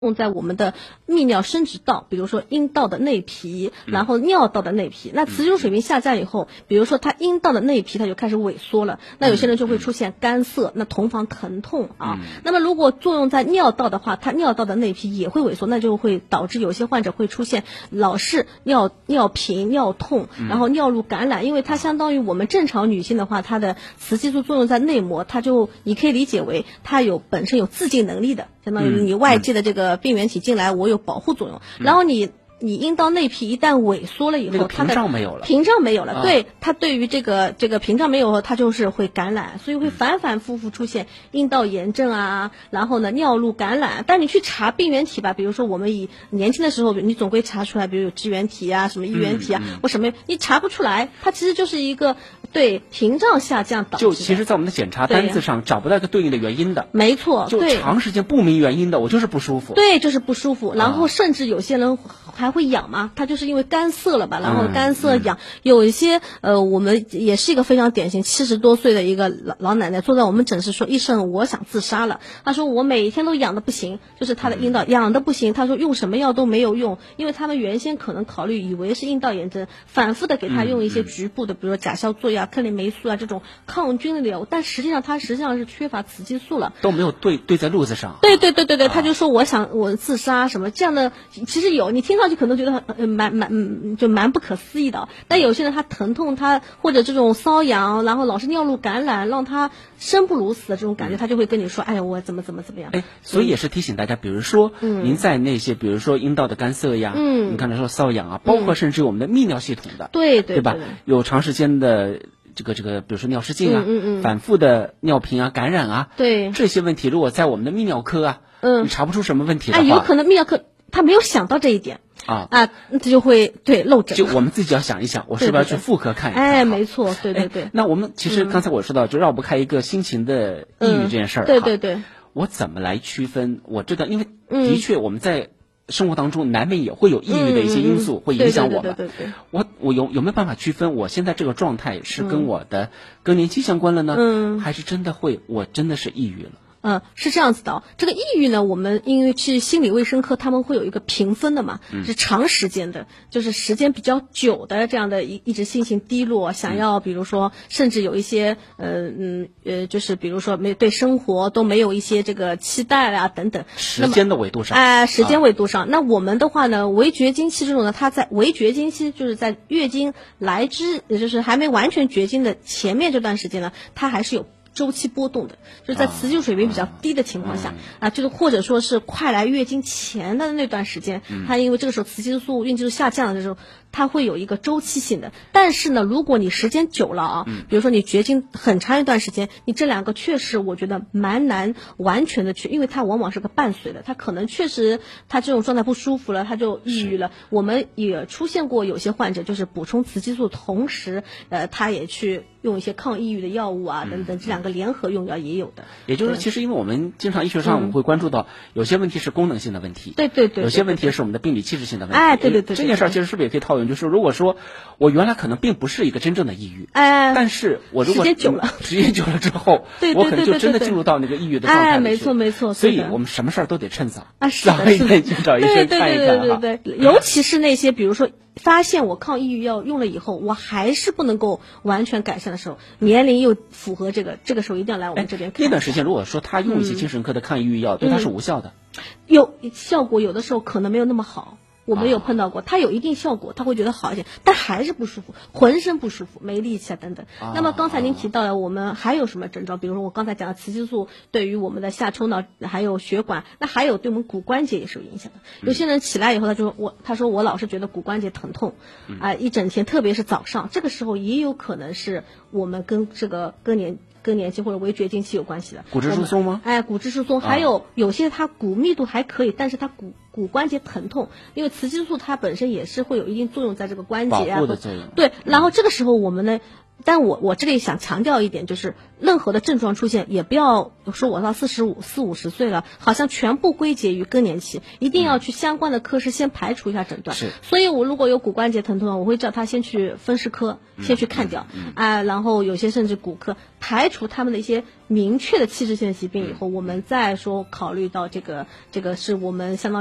用在我们的泌尿生殖道，比如说阴道的内皮，然后尿道的内皮。那雌激素水平下降以后，比如说它阴道的内皮它就开始萎缩了，那有些人就会出现干涩，那同房疼痛啊。那么如果作用在尿道的话，它尿道的内皮也会萎缩，那就会导致有些患者会出现老是尿频、尿痛，然后尿路感染，因为它相当于我们正常女性的话，它的雌激素作用在内膜，它就你可以理解为它本身有自净能力的。相当于你外界的这个病原体进来，我有保护作用。然后你阴道内皮一旦萎缩了以后，它的屏障没有了， 对，它对于这个屏障没有后，它就是会感染，所以会反反复复出现阴道炎症啊，然后呢尿路感染。但你去查病原体吧，比如说我们以年轻的时候，你总归查出来，比如有支原体啊、什么衣原体啊，或什么，你查不出来，它其实就是一个对屏障下降导致的。 就其实在我们的检查单子上找不到一个对应的原因的， 没错， 就长时间不明原因的，我就是不舒服。 对，就是不舒服，然后甚至有些人还会痒嘛，他就是因为干涩了吧，然后干涩痒。有一些我们也是一个非常典型70多岁的一个老奶奶坐在我们诊室说，医生我想自杀了。她说我每天都痒的不行，就是她的阴道痒的不行，她说用什么药都没有用，因为他们原先可能考虑以为是阴道炎症，反复的给她用一些局部的，比如说甲硝唑呀、克林霉素啊这种抗菌的药物，但实际上她是缺乏雌激素了， 都没有对在路子上。 对，她就说我自杀什么这样的，其实有，你听上去可能觉得蛮不可思议的，但有些人他疼痛，他或者这种瘙痒，然后老是尿路感染，让他生不如死的这种感觉，他就会跟你说，哎呀，我怎么样。 所以也是提醒大家，比如说您在那些，比如说阴道的干涩呀，你刚才说瘙痒啊，包括甚至我们的泌尿系统的，对吧？有长时间的这个，比如说尿失禁啊，反复的尿频啊、感染啊， 对这些问题，如果在我们的泌尿科啊，你查不出什么问题的话， 有可能泌尿科他没有想到这一点。他就会漏诊。 就我们自己要想一想，我是不是要去妇科看一看？ 没错，对。 那我们其实刚才我说到，就绕不开一个心情的抑郁这件事儿。 对。 我怎么来区分？我知道，因为的确我们在生活当中难免也会有抑郁的一些因素会影响我们。 对。 我有没有办法区分我现在这个状态是跟我的更年期相关了呢？还是真的我真的是抑郁了？ 是这样子的。这个抑郁呢，我们因为去心理卫生科，他们会有一个评分的嘛，是长时间的，就是时间比较久的这样的一直心情低落，想要比如说甚至有一些就是比如说对生活都没有一些这个期待啊等等。 时间的维度上， 时间维度上，那我们的话呢，围绝经期这种呢，它在围绝经期就是在月经来之，也就是还没完全绝经的前面这段时间呢，它还是有周期波动的，就是在雌激素水平比较低的情况下就是或者说是快来月经前的那段时间，它因为这个时候雌激素、孕激素下降的时候，它会有一个周期性的。但是呢，如果你时间久了比如说你绝经很长一段时间，你这两个确实我觉得蛮难完全的去，因为它往往是个伴随的，它可能确实它这种状态不舒服了，它就抑郁了。我们也出现过有些患者就是补充雌激素，同时他也去用一些抗抑郁的药物啊等等，这两个联合用药也有的。 也就是其实因为我们经常医学上我们会关注到有些问题是功能性的问题， 对， 有些问题是我们的病理器质性的问题。 对， 这件事儿其实是不是也可以套用？就是如果说我原来可能并不是一个真正的抑郁，但是我如果时间久了之后，我可能就真的进入到那个抑郁的状态里去。 没错。 所以我们什么事儿都得趁早早一点去找医生看一看对，尤其是那些比如说发现我抗抑郁药用了以后，我还是不能够完全改善的时候，年龄又符合这个时候一定要来我们这边看。 那段时间如果说他用一些精神科的抗抑郁药，对他是无效的， 有效果，有的时候可能没有那么好。我没有碰到过，它有一定效果，他会觉得好一些，但还是不舒服，浑身不舒服，没力气啊等等。那么刚才您提到了我们还有什么症状？比如说我刚才讲的雌激素对于我们的下丘脑还有血管，那还有对我们骨关节也是有影响的。有些人起来以后他说我老是觉得骨关节疼痛一整天，特别是早上，这个时候也有可能是我们跟这个更年期或者围绝经期有关系的。 骨质疏松吗？ 骨质疏松，还有些它骨密度还可以，但是它骨关节疼痛，因为雌激素它本身也是会有一定作用在这个关节保护的作用。 对，然后这个时候我们呢但我这里想强调一点，就是任何的症状出现，也不要说我到40-50岁了，好像全部归结于更年期，一定要去相关的科室先排除一下诊断。所以我如果有骨关节疼痛，我会叫他先去风湿科先去看掉然后有些甚至骨科排除他们的一些明确的器质性的疾病以后，我们再说考虑到这个是我们相当